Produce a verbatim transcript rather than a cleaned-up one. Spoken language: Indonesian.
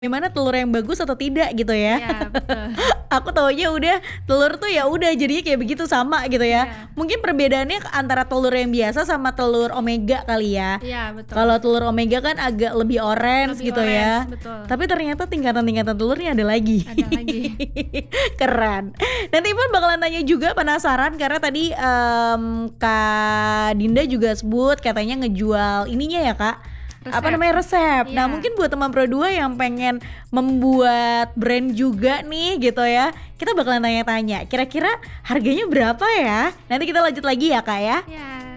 Gimana telur yang bagus atau tidak gitu ya. Iya, betul. Aku taunya udah telur tuh ya udah jadinya kayak begitu sama gitu ya. Iya. Mungkin perbedaannya antara telur yang biasa sama telur omega kali ya. Iya, betul. Kalau telur omega kan agak lebih orange Lebih gitu ya. orange, betul. Tapi ternyata tingkatan-tingkatan telurnya ada lagi. Ada lagi. Keren. Nanti Ivan bakalan tanya juga, penasaran karena tadi em, Kak Dinda juga sebut katanya ngejual ininya ya Kak. Apa Resep. namanya resep. Nah Iya. mungkin buat teman Pro dua yang pengen membuat brand juga nih gitu ya, kita bakalan tanya-tanya kira-kira harganya berapa ya. Nanti kita lanjut lagi ya Kak ya. Ya.